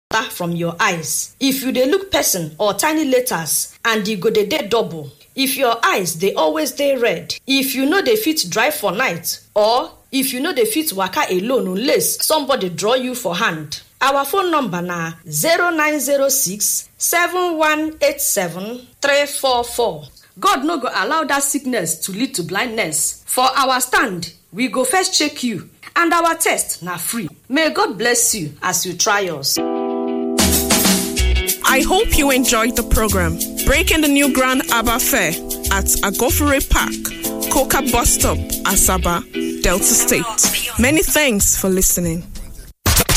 from your eyes. If you dey look person or tiny letters and e go dey double. If your eyes dey always dey red. If you no dey fit drive for night, or if you no dey fit waka alone unless somebody draw you for hand. Our phone number na 0906 7187 344. God no go allow that sickness to lead to blindness. For our stand, we go first check you, and our test na free. May God bless you as you try us. I hope you enjoyed the program. Breaking the new Grand Abba Fair at Agofure Park, Coca Bus Stop, Asaba, Delta State. Many thanks for listening.